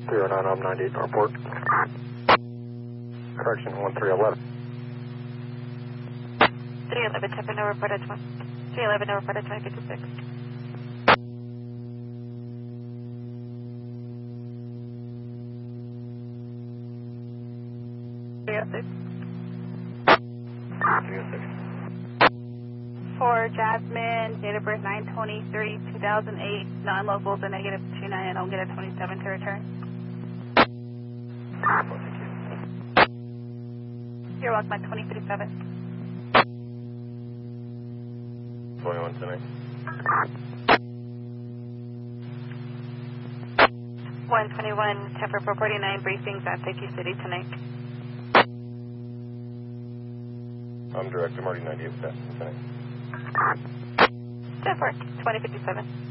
309, I'm 98 Northport. Correction, 1311. 311, Temper, no report at 311, no report at 2056. For Jasmine, date of birth 9/23/2008, non-local, the negative 29, and I'll get a 27 to return. You're welcome at 2037. 21 tonight. 121, Temper 449, briefings at Safety City tonight. I'm Director Marty 98 tonight. 10-4, 2057.